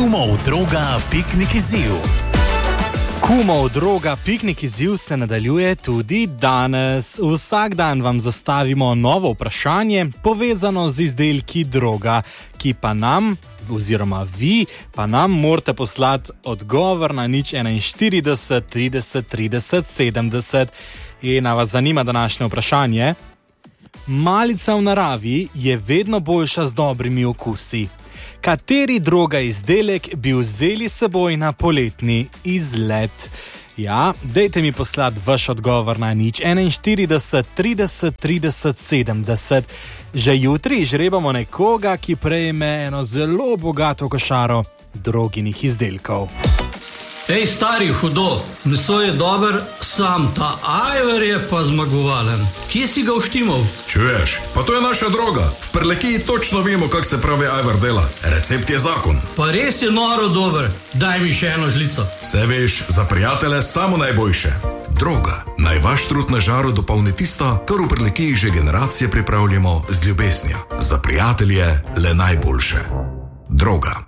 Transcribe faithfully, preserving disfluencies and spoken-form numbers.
Kumov droga piknik izziv. Kumov droga piknik izziv se nadaljuje tudi danes. Vsak dan vam zastavimo novo vprašanje, povezano z izdelki droga, ki pa nam, oziroma vi, pa nam morate poslati odgovor na nič enainštirideset trideset trideset sedemdeset. In a vas zanima današnje vprašanje? Malica v naravi je vedno boljša z dobrimi okusi. Kateri droga izdelek bi vzeli seboj na poletni izlet? Ja, dejte mi poslati vaš odgovor na nič enainštirideset trideset trideset sedemdeset. Že jutri žrebamo nekoga, ki prejme eno zelo bogato košaro droginih izdelkov. Ej, stari, hudo, meso je dober, sam ta ajvar je pa zmagovalen. Kje si ga uštimal? Čuješ, pa to je naša droga. V Prlekiji točno vemo, kak se pravi ajvar dela. Recept je zakon. Pa res je noro dober, daj mi še eno žlico. Se veš, za prijatelje samo najboljše. Droga, naj vaš trud na žaru dopolni tisto, kar v Prlekiji že generacije pripravljamo z ljubeznijo. Za prijatelje le najboljše. Droga.